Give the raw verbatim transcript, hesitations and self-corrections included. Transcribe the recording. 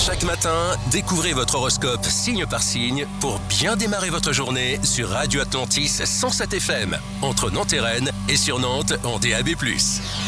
Chaque matin, découvrez votre horoscope signe par signe pour bien démarrer votre journée sur Radio Atlantis cent sept F M, entre Nantes et Rennes et sur Nantes en D A B plus.